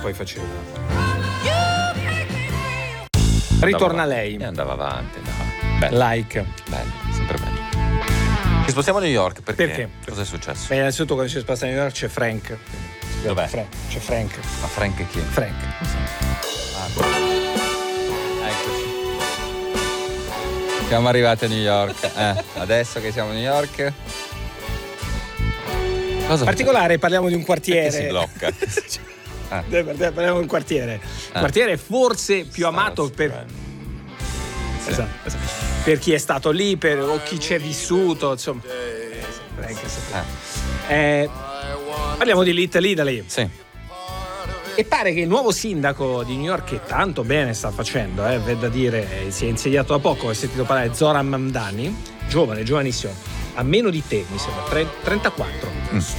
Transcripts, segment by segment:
poi faceva. Ritorna lei. E andava avanti. Bello. Like. Bello, sempre bello. Ci spostiamo a New York perché? Cosa è successo? Beh, innanzitutto quando ci sposta a New York c'è Frank. Dov'è? C'è Frank. Ma Frank chi? Frank. Eccoci. Siamo arrivati a New York. Adesso che siamo a New York. Cosa Particolare, parliamo di un quartiere. Perché si blocca? Parliamo di un quartiere. Quartiere forse più amato per. Sì. Esatto. Per chi è stato lì, o chi ci è vissuto, insomma. Parliamo di Little Italy. Sì. E pare che il nuovo sindaco di New York, che tanto bene sta facendo, v'è da dire, si è insediato da poco, ho sentito parlare, Zoran Mamdani, giovanissimo, a meno di te, mi sembra, 34.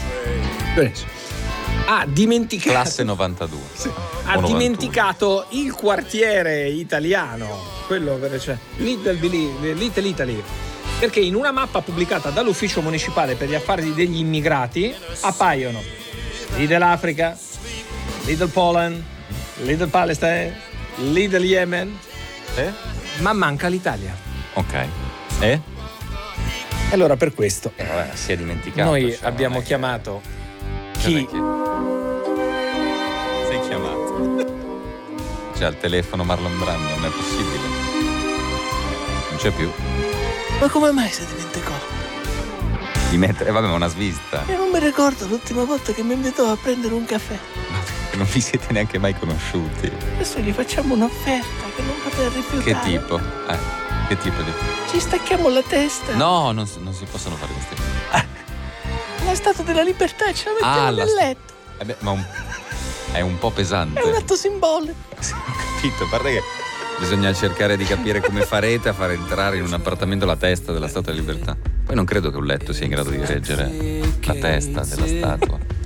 Ha dimenticato. Classe 92. Sì. Ha dimenticato il quartiere italiano, quello cioè, Little Italy, perché in una mappa pubblicata dall'ufficio municipale per gli affari degli immigrati appaiono Little Africa, Little Poland, Little Palestine, Little Yemen, ma manca l'Italia. Ok. E allora per questo vabbè, si è dimenticato. noi abbiamo chiamato chi? Sei chiamato. C'è al telefono Marlon Brando, non è possibile. Non c'è più. Ma come mai si dimenticò? Di mettere, vabbè, ma una svista. Io non mi ricordo l'ultima volta che mi invitò a prendere un caffè. Non vi siete neanche mai conosciuti. Adesso gli facciamo un'offerta che non potrà rifiutare. Che tipo? Che tipo di? Ci stacchiamo la testa. No, non si possono fare queste cose. La Statua della Libertà ce la mettiamo nel letto. Beh, ma è un po' pesante. È un atto simbolico. Sì, ho capito, a parte che bisogna cercare di capire come farete a far entrare in un appartamento la testa della Statua della Libertà. Poi non credo che un letto sia in grado di reggere la testa della statua.